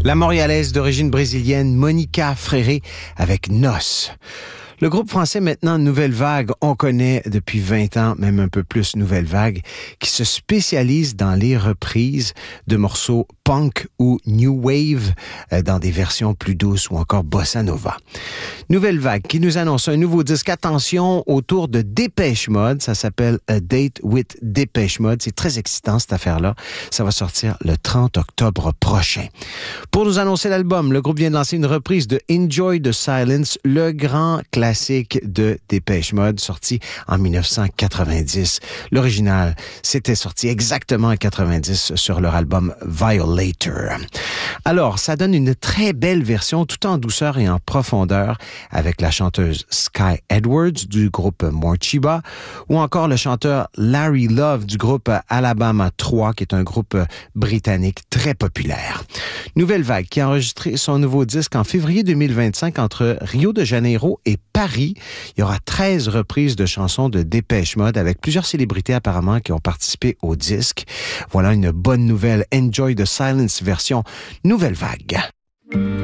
La Montréalaise d'origine brésilienne Monica Fréré avec Nos. Le groupe français maintenant Nouvelle Vague, on connaît depuis 20 ans, même un peu plus Nouvelle Vague, qui se spécialise dans les reprises de morceaux punk ou new wave dans des versions plus douces ou encore bossa nova. Nouvelle Vague qui nous annonce un nouveau disque. Attention, autour de Dépêche Mode. Ça s'appelle A Date with Dépêche Mode. C'est très excitant cette affaire-là. Ça va sortir le 30 octobre prochain. Pour nous annoncer l'album, le groupe vient de lancer une reprise de Enjoy the Silence, le grand classique de Dépêche Mode, sorti en 1990. L'original, c'était sorti exactement en 90 sur leur album Violator. Alors, ça donne une très belle version, tout en douceur et en profondeur, avec la chanteuse Sky Edwards du groupe Morcheeba, ou encore le chanteur Larry Love du groupe Alabama 3, qui est un groupe britannique très populaire. Nouvelle Vague qui a enregistré son nouveau disque en février 2025 entre Rio de Janeiro et Paris. Il y aura 13 reprises de chansons de Dépêche Mode avec plusieurs célébrités apparemment qui ont participé au disque. Voilà une bonne nouvelle. Enjoy the Silence version Nouvelle Vague.